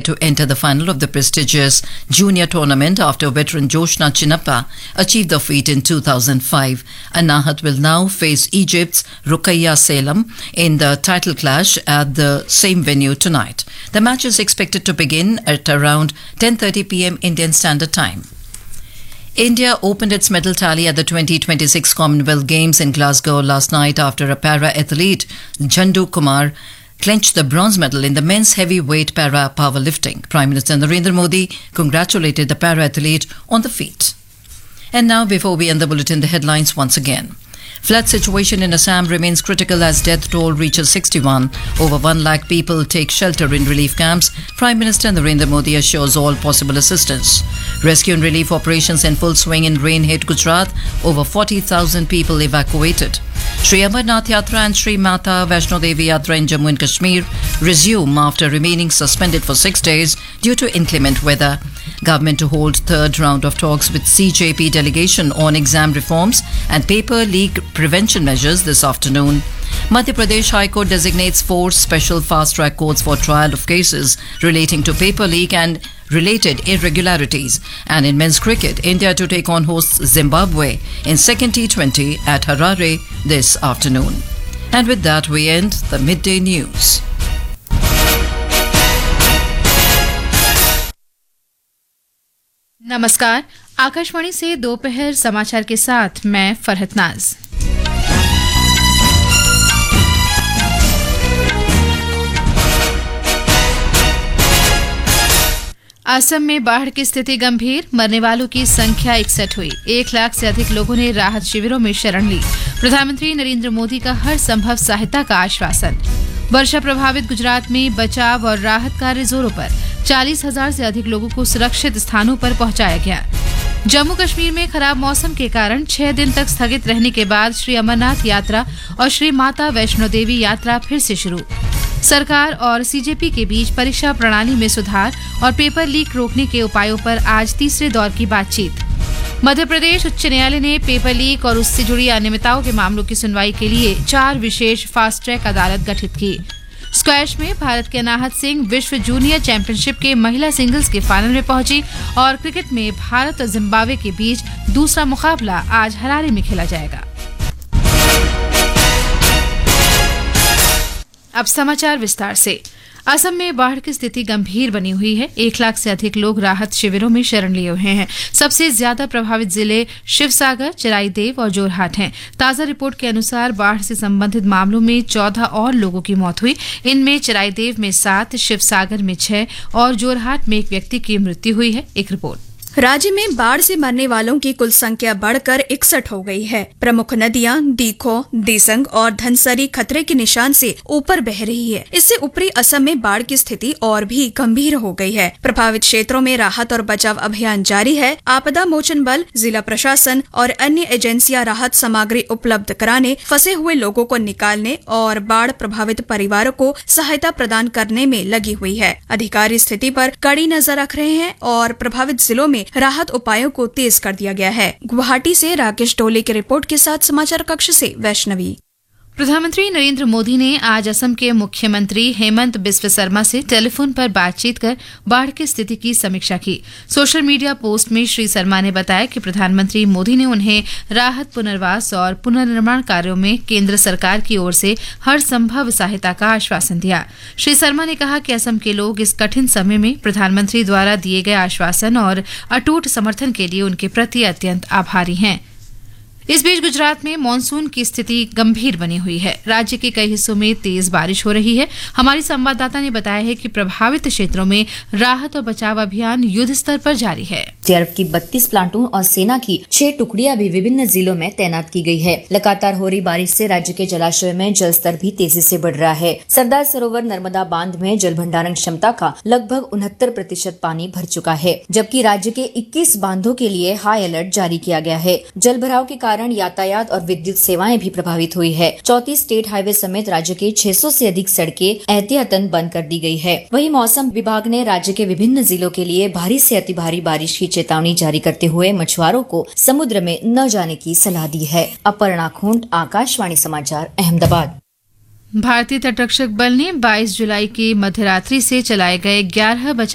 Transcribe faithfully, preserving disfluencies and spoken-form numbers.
to enter the final of the prestigious junior tournament after veteran Joshna Chinnappa achieved the feat in two thousand five. Anahat will now face Egypt's Ruqayya Salem in the title clash at the same venue tonight. The match is expected to begin at around ten thirty p m Indian Standard Time. India opened its medal tally at the twenty twenty-six Commonwealth Games in Glasgow last night after a para-athlete, Jandu Kumar, clinched the bronze medal in the men's heavyweight para-powerlifting. Prime Minister Narendra Modi congratulated the para-athlete on the feat. And now, before we end the bulletin, the headlines once again. Flood situation in Assam remains critical as death toll reaches sixty-one. Over one lakh people take shelter in relief camps. Prime Minister Narendra Modi assures all possible assistance. Rescue and relief operations in full swing in rain-hit Gujarat. Over forty thousand people evacuated. Sri Amarnath Yatra and Sri Mata Vaishno Devi Yatra in Jammu and Kashmir resume after remaining suspended for six days due to inclement weather. Government to hold third round of talks with C J P delegation on exam reforms and paper leak prevention measures this afternoon. Madhya Pradesh High Court designates four special fast-track courts for trial of cases relating to paper leak and related irregularities. And in men's cricket, India to take on hosts Zimbabwe in second T twenty at Harare this afternoon. And with that, we end the midday news. नमस्कार, आकाशवाणी से दोपहर समाचार के साथ मैं फरहत नाज। असम में बाढ़ की स्थिति गंभीर, मरने वालों की संख्या इकसठ हुई। एक लाख से अधिक लोगों ने राहत शिविरों में शरण ली। प्रधानमंत्री नरेंद्र मोदी का हर संभव सहायता का आश्वासन। वर्षा प्रभावित गुजरात में बचाव और राहत कार्य जोरों पर। चालीस हजार से अधिक लोगों को सुरक्षित स्थानों पर पहुंचाया गया। जम्मू कश्मीर में खराब मौसम के कारण छह दिन तक स्थगित रहने के बाद श्री अमरनाथ यात्रा और श्री माता वैष्णो देवी यात्रा फिर से शुरू। सरकार और सीजेपी के बीच परीक्षा प्रणाली में सुधार और पेपर लीक रोकने के उपायों पर आज तीसरे दौर की बातचीत। मध्य प्रदेश उच्च न्यायालय ने पेपर लीक और उससे जुड़ी अनियमितताओं के मामलों की सुनवाई के लिए चार विशेष फास्ट ट्रैक अदालत गठित की। स्क्वैश में भारत के अनाहत सिंह विश्व जूनियर चैंपियनशिप के महिला सिंगल्स के फाइनल में पहुंची और क्रिकेट में भारत और जिम्बाब्वे के बीच दूसरा मुकाबला आज हरारे में खेला जाएगा। अब समाचार विस्तार से। असम में बाढ़ की स्थिति गंभीर बनी हुई है। एक लाख से अधिक लोग राहत शिविरों में शरण लिए हुए हैं। सबसे ज्यादा प्रभावित जिले शिवसागर, चिराईदेव और जोरहाट हैं। ताजा रिपोर्ट के अनुसार बाढ़ से संबंधित मामलों में चौदह और लोगों की मौत हुई। इनमें चिराईदेव में सात, शिवसागर में छह और जोरहाट में एक व्यक्ति की मृत्यु हुई है। एक रिपोर्ट। राज्य में बाढ़ से मरने वालों की कुल संख्या बढ़कर इकसठ हो गई है। प्रमुख नदियां दीखो, दिसंग और धनसरी खतरे के निशान से ऊपर बह रही है। इससे ऊपरी असम में बाढ़ की स्थिति और भी गंभीर हो गई है। प्रभावित क्षेत्रों में राहत और बचाव अभियान जारी है। आपदा मोचन बल, जिला प्रशासन और अन्य एजेंसियां राहत सामग्री उपलब्ध कराने, फंसे हुए लोगों को निकालने और बाढ़ प्रभावित परिवारों को सहायता प्रदान करने में लगी हुई है। अधिकारी स्थिति पर कड़ी नजर रख रहे हैं और प्रभावित जिलों में राहत उपायों को तेज कर दिया गया है। गुवाहाटी से राकेश डोले की रिपोर्ट के साथ समाचार कक्ष से वैष्णवी। प्रधानमंत्री नरेंद्र मोदी ने आज असम के मुख्यमंत्री हेमंत बिस्व शर्मा से टेलीफोन पर बातचीत कर बाढ़ की स्थिति की समीक्षा की। सोशल मीडिया पोस्ट में श्री शर्मा ने बताया कि प्रधानमंत्री मोदी ने उन्हें राहत, पुनर्वास और पुनर्निर्माण कार्यों में केंद्र सरकार की ओर से हर संभव सहायता का आश्वासन दिया। श्री शर्मा ने कहा कि असम के लोग इस कठिन समय में प्रधानमंत्री द्वारा दिए गए आश्वासन और अटूट समर्थन के लिए उनके प्रति अत्यंत आभारी हैं। इस बीच गुजरात में मानसून की स्थिति गंभीर बनी हुई है। राज्य के कई हिस्सों में तेज बारिश हो रही है। हमारी संवाददाता ने बताया है कि प्रभावित क्षेत्रों में राहत और बचाव अभियान युद्ध स्तर पर जारी है। एसडीआरएफ की बत्तीस प्लाटून और सेना की छह टुकड़ियां भी विभिन्न जिलों में तैनात की गई है। लगातार हो रही बारिश से राज्य के जलाशय में जल स्तर भी तेजी से बढ़ रहा है। सरदार सरोवर नर्मदा बांध में जल भंडारण क्षमता का लगभग उनहत्तर प्रतिशत पानी भर चुका है, जबकि राज्य के इक्कीस बांधों के लिए हाई अलर्ट जारी किया गया है। जल भराव के कारण यातायात और विद्युत सेवाएं भी प्रभावित हुई है। चौंतीस स्टेट हाईवे समेत राज्य के छह सौ से अधिक सड़कें एहतियातन बंद कर दी गई है। वहीं मौसम विभाग ने राज्य के विभिन्न जिलों के लिए भारी से अति भारी बारिश की चेतावनी जारी करते हुए मछुआरों को समुद्र में न जाने की सलाह दी है। अपर्णा खूंट, आकाशवाणी समाचार, अहमदाबाद। भारतीय तटरक्षक बल ने बाईस जुलाई की मध्यरात्रि से चलाए गए ग्यारह बचाव